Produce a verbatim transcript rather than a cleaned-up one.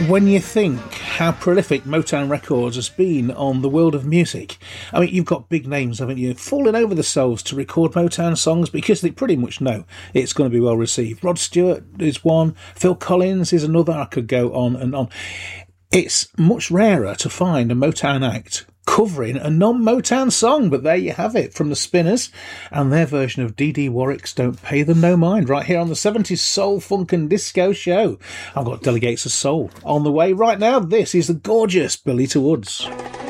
When you think how prolific Motown Records has been on the world of music, I mean, you've got big names, haven't you, falling over themselves to record Motown songs because they pretty much know it's going to be well received. Rod Stewart is one, Phil Collins is another, I could go on and on. It's much rarer to find a Motown act covering a non-Motown song, but there you have it from the Spinners and their version of Dee Dee Warwick's Don't Pay Them No Mind right here on the seventies Soul, Funk and Disco Show. I've got Delegates of Soul on the way right now. This is the gorgeous Belita Woods.